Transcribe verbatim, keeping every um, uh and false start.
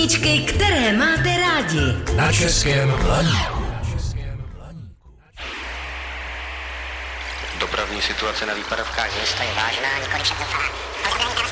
písničky, které máte rádi. Na Českém Planíku. Dopravní situace na výpadovkách města je vážná, nikoli však doufá.